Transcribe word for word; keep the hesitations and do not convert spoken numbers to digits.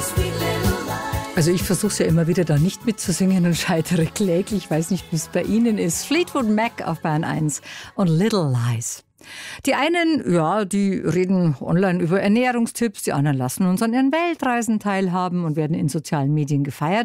Also ich versuche es ja immer wieder da nicht mitzusingen und scheitere kläglich. Ich weiß nicht, wie es bei Ihnen ist. Fleetwood Mac auf Bayern eins und Little Lies. Die einen, ja, die reden online über Ernährungstipps, die anderen lassen uns an ihren Weltreisen teilhaben und werden in sozialen Medien gefeiert.